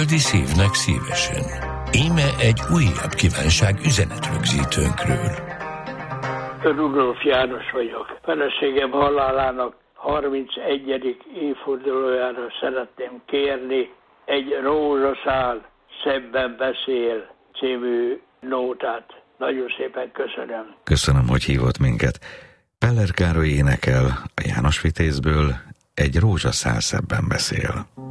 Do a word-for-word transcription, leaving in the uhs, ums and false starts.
szívnek szívesen. Íme egy újabb kívánság üzenetrögzítőnkről. Rudolf János vagyok. Feleségem halálának harmincegyedik évfordulójára szeretném kérni egy Rózsaszál szebben beszél című nótát. Nagyon szépen köszönöm. Köszönöm, hogy hívott minket. Peller Károly énekel a János Vitézből, egy rózsaszál szebben beszél.